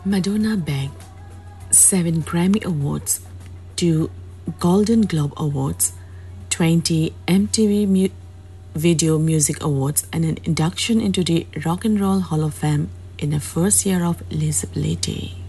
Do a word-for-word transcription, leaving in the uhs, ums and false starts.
Madonna bagged seven Grammy Awards, two Golden Globe Awards, twenty M T V Mu- Video Music Awards, and an induction into the Rock and Roll Hall of Fame in her first year of eligibility.